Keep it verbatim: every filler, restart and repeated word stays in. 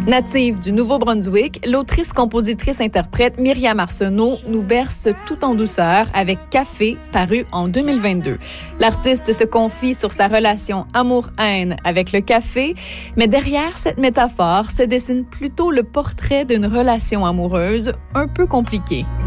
Native du Nouveau-Brunswick, l'autrice, compositrice, interprète Myriam Arsenault nous berce tout en douceur avec Café, paru en deux mille vingt-deux. L'artiste se confie sur sa relation amour-haine avec le café, mais derrière cette métaphore se dessine plutôt le portrait d'une relation amoureuse un peu compliquée.